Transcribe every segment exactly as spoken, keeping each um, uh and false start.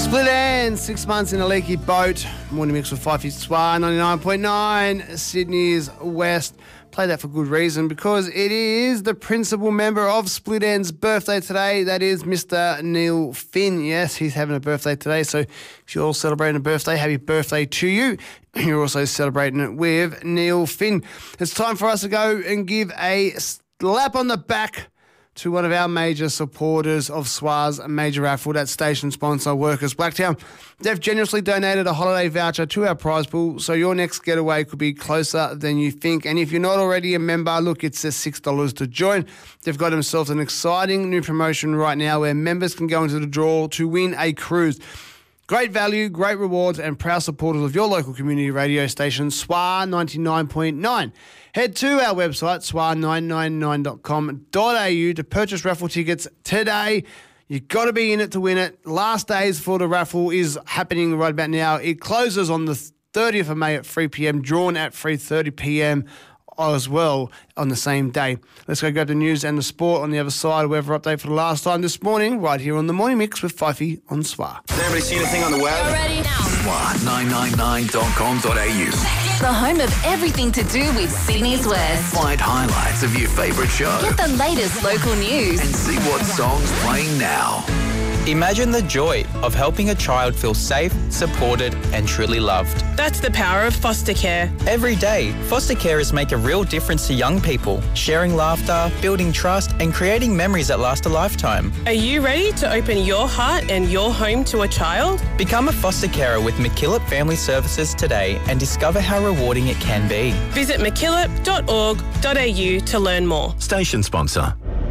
Split Ends, six months in a leaky boat. Morning mix with Fife S W A, ninety-nine point nine, Sydney's West. Play that for good reason, because it is the principal member of Split Ends' birthday today. That is Mister Neil Finn. Yes, he's having a birthday today. So if you're all celebrating a birthday, happy birthday to you. You're also celebrating it with Neil Finn. It's time for us to go and give a slap on the back to one of our major supporters of S W A's major raffle, that station sponsor, Workers Blacktown. They've generously donated a holiday voucher to our prize pool, so your next getaway could be closer than you think. And if you're not already a member, look, it's just six dollars to join. They've got themselves an exciting new promotion right now where members can go into the draw to win a cruise. Great value, great rewards, and proud supporters of your local community radio station, S W A ninety-nine point nine. Head to our website, S W A nine nine nine dot com dot a u, to purchase raffle tickets today. You've got to be in it to win it. Last days for the raffle is happening right about now. It closes on the thirtieth of May at three p.m, drawn at three thirty p.m. as well on the same day. Let's go grab the news and the sport on the other side. Weather update for the last time this morning, right here on the Morning Mix with Fifey on S W A. Has anybody seen anything on the web? You're ready now. S W A nine nine nine dot com dot a u. The home of everything to do with Sydney's West. Find highlights of your favourite show. Get the latest local news. And see what song's playing now. Imagine the joy of helping a child feel safe, supported and truly loved. That's the power of foster care. Every day, foster carers make a real difference to young people, sharing laughter, building trust and creating memories that last a lifetime. Are you ready to open your heart and your home to a child? Become a foster carer with MacKillop Family Services today and discover how rewarding it can be. Visit mackillop dot org dot a u to learn more. Station sponsor.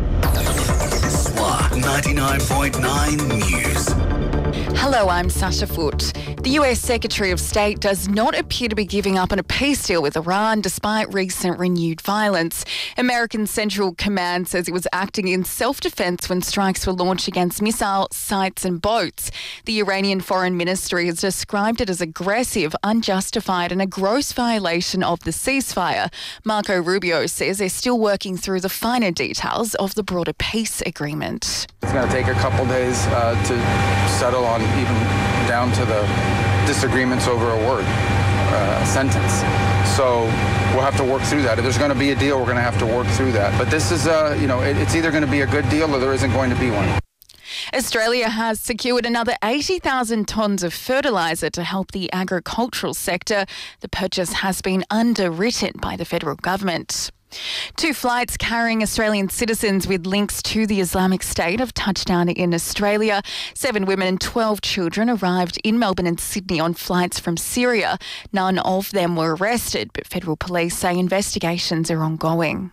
S W A ninety-nine point nine News. Hello, I'm Sasha Foote. The U S Secretary of State does not appear to be giving up on a peace deal with Iran despite recent renewed violence. American Central Command says it was acting in self-defense when strikes were launched against missile sites and boats. The Iranian Foreign Ministry has described it as aggressive, unjustified and a gross violation of the ceasefire. Marco Rubio says they're still working through the finer details of the broader peace agreement. It's going to take a couple days uh, to settle on, even down to the disagreements over a word, uh, a sentence. So we'll have to work through that. If there's going to be a deal, we're going to have to work through that. But this is, uh, you know, it, it's either going to be a good deal or there isn't going to be one. Australia has secured another eighty thousand tonnes of fertiliser to help the agricultural sector. The purchase has been underwritten by the federal government. Two flights carrying Australian citizens with links to the Islamic State have touched down in Australia. Seven women and twelve children arrived in Melbourne and Sydney on flights from Syria. None of them were arrested, but federal police say investigations are ongoing.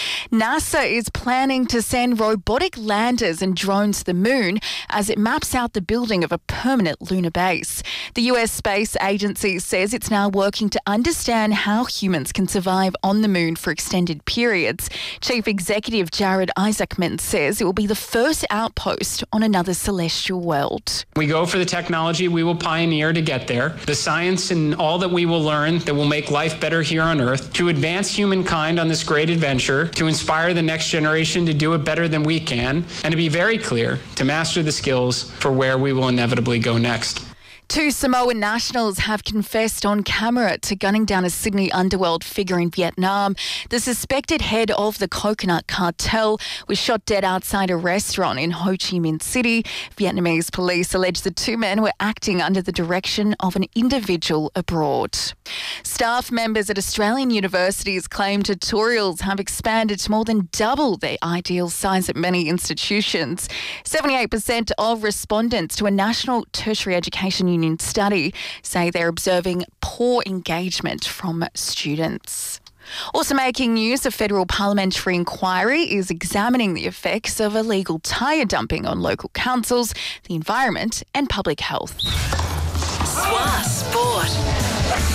NASA is planning to send robotic landers and drones to the moon as it maps out the building of a permanent lunar base. The U S Space Agency says it's now working to understand how humans can survive on the moon for extended periods. Chief Executive Jared Isaacman says it will be the first outpost on another celestial world. We go for the technology we will pioneer to get there, the science and all that we will learn that will make life better here on Earth, to advance humankind on this great adventure, to inspire the next generation to do it better than we can, and to be very clear, to master the skills for where we will inevitably go next. Two Samoan nationals have confessed on camera to gunning down a Sydney underworld figure in Vietnam. The suspected head of the coconut cartel was shot dead outside a restaurant in Ho Chi Minh City. Vietnamese police allege the two men were acting under the direction of an individual abroad. Staff members at Australian universities claim tutorials have expanded to more than double their ideal size at many institutions. seventy-eight percent of respondents to a national tertiary education union study say they're observing poor engagement from students. Also making news, a federal parliamentary inquiry is examining the effects of illegal tyre dumping on local councils, the environment and public health. S W A Sport.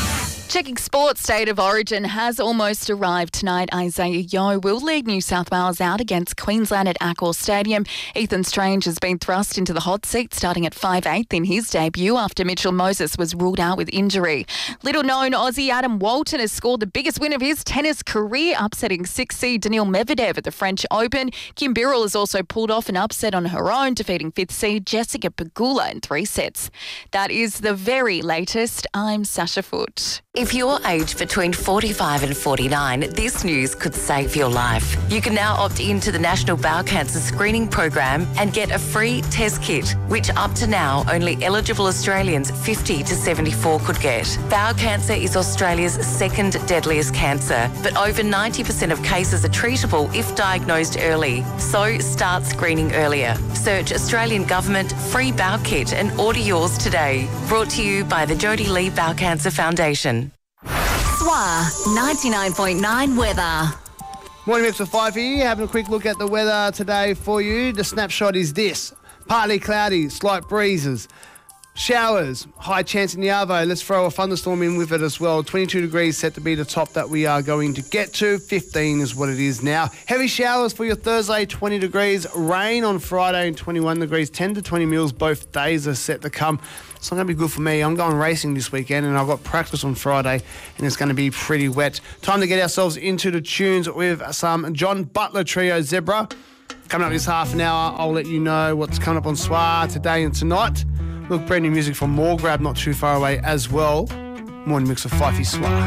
Checking sports, State of Origin has almost arrived tonight. Isaiah Yeo will lead New South Wales out against Queensland at Accor Stadium. Ethan Strange has been thrust into the hot seat starting at five eighth in his debut after Mitchell Moses was ruled out with injury. Little-known Aussie Adam Walton has scored the biggest win of his tennis career, upsetting six seed Daniil Medvedev at the French Open. Kim Birrell has also pulled off an upset on her own, defeating fifth seed Jessica Pegula in three sets. That is the very latest. I'm Sasha Foote. If you're aged between forty-five and forty-nine, this news could save your life. You can now opt into the National Bowel Cancer Screening Program and get a free test kit, which up to now only eligible Australians fifty to seventy-four could get. Bowel cancer is Australia's second deadliest cancer, but over ninety percent of cases are treatable if diagnosed early. So start screening earlier. Search Australian Government Free Bowel Kit and order yours today. Brought to you by the Jodie Lee Bowel Cancer Foundation. S W A ninety-nine point nine weather. Morning mix with five here, having a quick look at the weather today for you. The snapshot is this: partly cloudy, slight breezes, showers, high chance in the Arvo. Let's throw a thunderstorm in with it as well. twenty-two degrees set to be the top that we are going to get to. fifteen is what it is now. Heavy showers for your Thursday, twenty degrees. Rain on Friday and twenty-one degrees. ten to twenty mils both days are set to come. It's not going to be good for me. I'm going racing this weekend and I've got practice on Friday and it's going to be pretty wet. Time to get ourselves into the tunes with some John Butler Trio Zebra. Coming up this half an hour, I'll let you know what's coming up on S W A today and tonight. Look, brand new music from Morgrab not too far away as well. Morning mix of Fifey S W A.